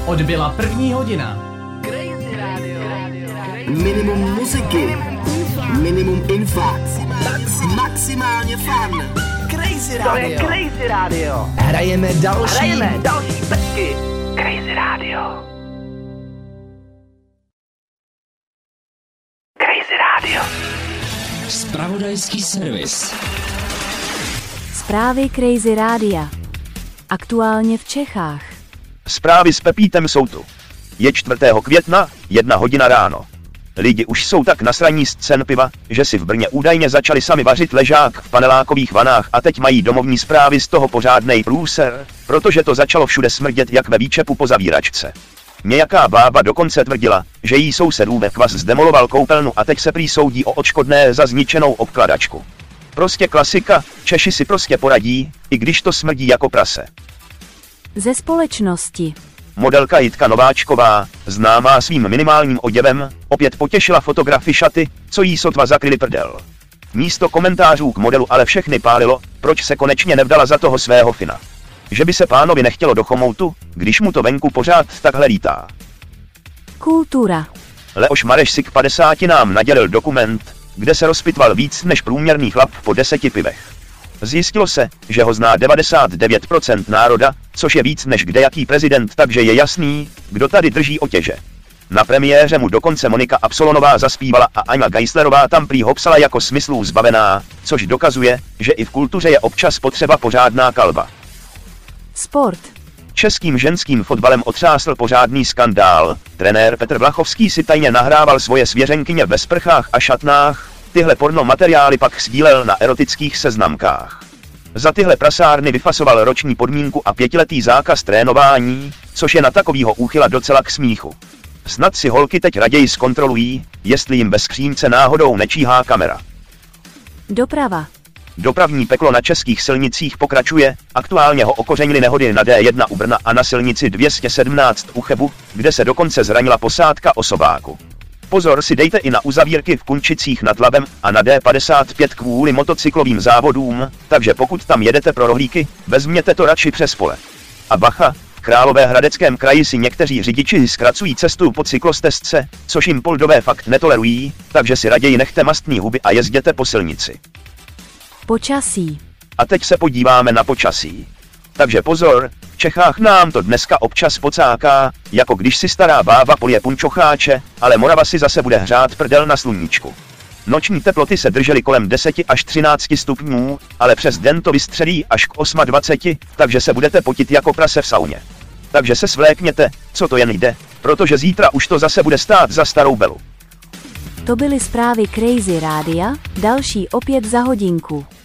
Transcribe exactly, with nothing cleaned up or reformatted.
Odbyla první hodina. Crazy Radio. Minimum muziky, minimum infa, maximálně fun. Crazy Radio. To je Crazy Radio. Hrajeme další. Hrajeme další pecky. Crazy Radio. Crazy Radio. Zpravodajský servis. Zprávy Crazy Rádia. Aktuálně v Čechách. Zprávy s Pepítem jsou tu. Je čtvrtého května, jedna hodina ráno. Lidi už jsou tak nasraní z cen piva, že si v Brně údajně začali sami vařit ležák v panelákových vanách a teď mají domovní zprávy z toho pořádnej průser, protože to začalo všude smrdět jak ve výčepu po zavíračce. Nějaká bába dokonce tvrdila, že jí sousedův kvas zdemoloval koupelnu a teď se prý soudí o odškodné za zničenou obkladačku. Prostě klasika, Češi si prostě poradí, i když to smrdí jako prase. Ze společnosti. Modelka Jitka Nováčková, známá svým minimálním oděvem, opět potěšila fotografy šaty, co jí sotva zakryli prdel. Místo komentářů k modelu ale všechny pálilo, proč se konečně nevdala za toho svého fina. Že by se pánovi nechtělo do chomoutu, když mu to venku pořád takhle lítá. Kultura. Leoš Mareš si k padesáti nám nadělil dokument, kde se rozpitval víc než průměrný chlap po deseti pivech. Zjistilo se, že ho zná devadesát devět procent národa, což je víc než kdejaký prezident, takže je jasný, kdo tady drží otěže. Na premiéře mu dokonce Monika Absolonová zaspívala a Aňa Geislerová tam prý hopsala jako smyslů zbavená, což dokazuje, že i v kultuře je občas potřeba pořádná kalba. Sport. Českým ženským fotbalem otřásl pořádný skandál. Trenér Petr Vlachovský si tajně nahrával svoje svěřenkyně ve sprchách a šatnách, tyhle porno materiály pak sdílel na erotických seznamkách. Za tyhle prasárny vyfasoval roční podmínku a pětiletý zákaz trénování, což je na takovýho úchyla docela k smíchu. Snad si holky teď raději zkontrolují, jestli jim ve skřínce náhodou nečíhá kamera. Doprava. Dopravní peklo na českých silnicích pokračuje, aktuálně ho okořenily nehody na D jedna u Brna a na silnici dvě stě sedmnáct u Chebu, kde se dokonce zranila posádka osobáku. Pozor si dejte i na uzavírky v Kunčicích nad Labem a na D padesát pět kvůli motocyklovým závodům, takže pokud tam jedete pro rohlíky, vezměte to radši přes pole. A bacha, v Královéhradeckém kraji si někteří řidiči zkracují cestu po cyklostezce, což jim poldové fakt netolerují, takže si raději nechte mastný huby a jezděte po silnici. Počasí. A teď se podíváme na počasí. Takže pozor, v Čechách nám to dneska občas pocáká, jako když si stará bába polije punčocháče, ale Morava si zase bude hřát prdel na sluníčku. Noční teploty se držely kolem deseti až třinácti stupňů, ale přes den to vystřelí až k dvaceti osmi, takže se budete potit jako prase v sauně. Takže se svlékněte, co to jen jde, protože zítra už to zase bude stát za starou belu. To byly zprávy Crazy Rádia, další opět za hodinku.